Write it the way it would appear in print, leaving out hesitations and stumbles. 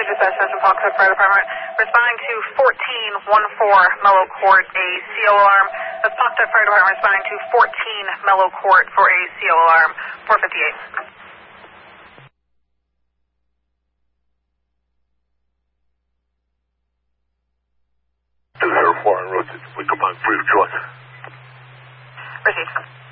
Dispatch Station Pawtucket Fire Department. Responding to 1414 Mellow Court, a CO alarm. That's Pawtucket Fire Department responding to 14 Mellow Court for a CO alarm. 458. Air 4 on road 6, we combine free of choice. Received.